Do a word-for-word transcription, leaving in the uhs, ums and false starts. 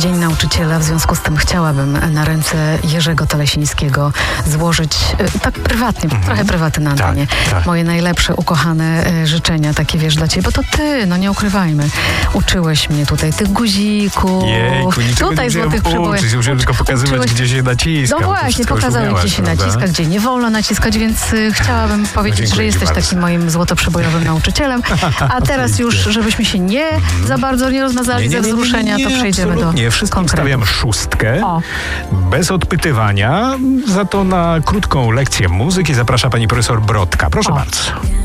Dzień Nauczyciela, w związku z tym chciałabym na ręce Jerzego Telesińskiego złożyć, tak prywatnie, mm-hmm. trochę prywatnie na antenie, tak, tak. moje najlepsze, ukochane życzenia, takie wiesz, dla ciebie, bo to ty, no nie ukrywajmy, uczyłeś mnie tutaj tych guzików, Jejku, tutaj złotych przybojów. Musiałem tylko pokazywać, uczyłeś... gdzie się naciska. No właśnie, pokazałem, gdzie się prawda? naciska, gdzie nie wolno naciskać, więc y, chciałabym powiedzieć, no, że jesteś bardzo. takim moim złotoprzybojowym nauczycielem. A teraz już, żebyśmy się nie mm. za bardzo nie rozmazali ze wzruszenia, nie, nie, nie, to przejdziemy do Nie, wszystkim konkretów. stawiam szóstkę, o. bez odpytywania. Za to na krótką lekcję muzyki zaprasza pani profesor Brodka. Proszę o. bardzo.